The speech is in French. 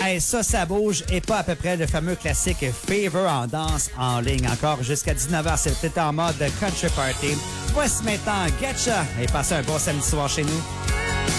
Hey, ça bouge et pas à peu près le fameux classique Fever en danse en ligne. Encore jusqu'à 19h, c'était en mode country party. Voici maintenant Getcha et passez un bon samedi soir chez nous.